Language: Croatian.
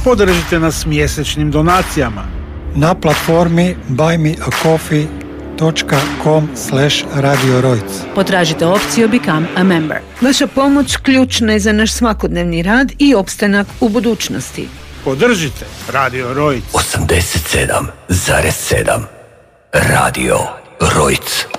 Podržite nas mjesečnim donacijama na platformi buymeacoffee.com/Radio Rojc. Potražite opciju Become a Member. Vaša pomoć ključna je za naš svakodnevni rad i opstanak u budućnosti. Podržite Radio Rojc. 87,7 Radio Rojc.